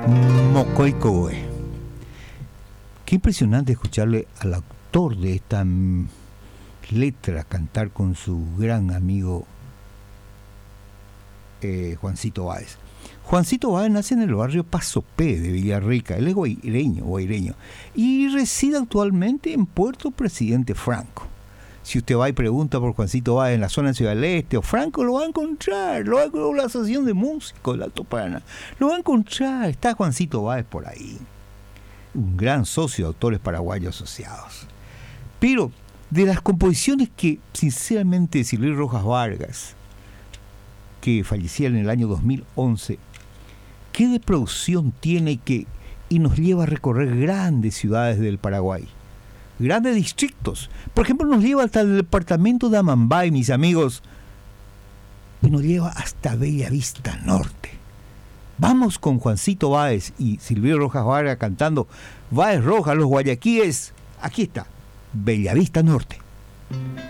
Mocoicoe. Qué impresionante escucharle al autor de esta letra cantar con su gran amigo Juancito Báez. Juancito Báez nace en el barrio Paso P de Villarrica. Él es guaireño, y reside actualmente en Puerto Presidente Franco. Si usted va y pregunta por Juancito Báez en la zona de Ciudad del Este o Franco, lo va a encontrar. Lo va a encontrar en la Asociación de Músicos del Alto Paraná. Lo va a encontrar. Está Juancito Báez por ahí. Un gran socio de autores paraguayos asociados. Pero de las composiciones que, sinceramente, Silvio Rojas Vargas, que fallecía en el año 2011, qué de producción tiene y nos lleva a recorrer grandes ciudades del Paraguay, grandes distritos. Por ejemplo, nos lleva hasta el departamento de Amambay, mis amigos, y nos lleva hasta Bellavista Norte. Vamos con Juancito Báez y Silvio Rojas Vargas cantando Báez Rojas, los Guayaquíes. Aquí está, Bellavista Norte.